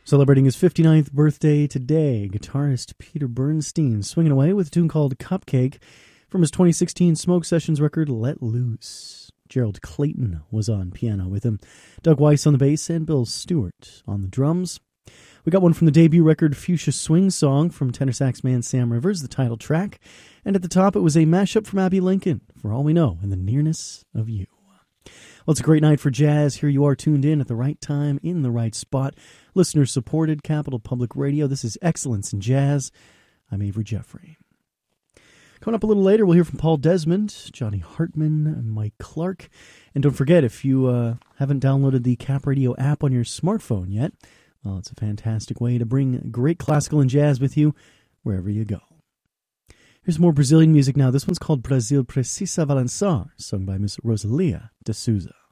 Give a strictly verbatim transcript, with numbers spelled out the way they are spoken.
Celebrating his fifty-ninth birthday today, guitarist Peter Bernstein swinging away with a tune called Cupcake from his twenty sixteen Smoke Sessions record, Let Loose. Gerald Clayton was on piano with him, Doug Weiss on the bass, and Bill Stewart on the drums. We got one from the debut record Fuchsia Swing Song from tenor sax man Sam Rivers, the title track. And at the top, it was a mashup from Abbey Lincoln, For All We Know, In the Nearness of You. Well, it's a great night for jazz. Here you are tuned in at the right time, in the right spot. Listener-supported Capital Public Radio. This is Excellence in Jazz. I'm Avery Jeffrey. Coming up a little later, we'll hear from Paul Desmond, Johnny Hartman, and Mike Clark. And don't forget, if you uh, haven't downloaded the Cap Radio app on your smartphone yet, well, it's a fantastic way to bring great classical and jazz with you wherever you go. Here's more Brazilian music now. This one's called Brasil Precisa Balançar, sung by Miss Rosalia de Souza.